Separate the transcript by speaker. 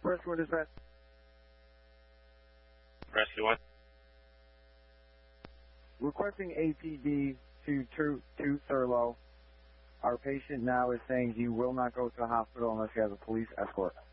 Speaker 1: Rescue dispatch.
Speaker 2: Rescue 1.
Speaker 1: Requesting APD to Thurlow. Our patient now is saying he will not go to the hospital unless he has a police escort.